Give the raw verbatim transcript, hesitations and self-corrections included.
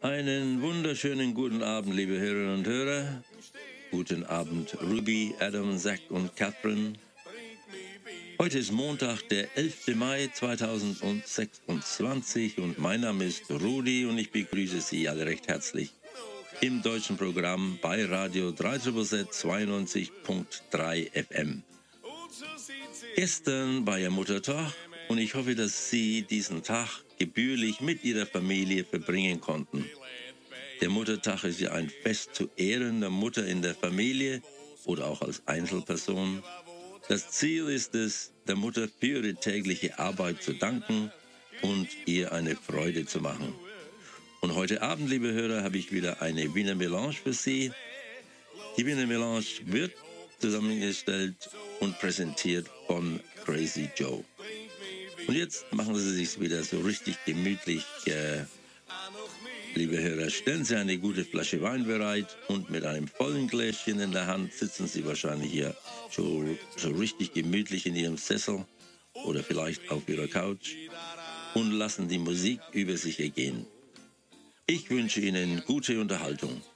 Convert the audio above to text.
Einen wunderschönen guten Abend, liebe Hörerinnen und Hörer. Guten Abend, Ruby, Adam, Zach und Catherine. Heute ist Montag, der elfte Mai zweitausendsechsundzwanzig und mein Name ist Rudi und ich begrüße Sie alle recht herzlich im deutschen Programm bei Radio drei sechs sechs zweiundneunzig Komma drei F M. Gestern war ja Muttertag und ich hoffe, dass Sie diesen Tag gebührlich mit Ihrer Familie verbringen konnten. Der Muttertag ist ja ein Fest zu Ehren der Mutter in der Familie oder auch als Einzelperson. Das Ziel ist es, der Mutter für ihre tägliche Arbeit zu danken und ihr eine Freude zu machen. Und heute Abend, liebe Hörer, habe ich wieder eine Wiener Melange für Sie. Die Wiener Melange wird zusammengestellt und präsentiert von Crazy Joe. Und jetzt machen Sie sich wieder so richtig gemütlich, äh, liebe Hörer. Stellen Sie eine gute Flasche Wein bereit und mit einem vollen Gläschen in der Hand sitzen Sie wahrscheinlich hier so, so richtig gemütlich in Ihrem Sessel oder vielleicht auf Ihrer Couch und lassen die Musik über sich ergehen. Ich wünsche Ihnen gute Unterhaltung.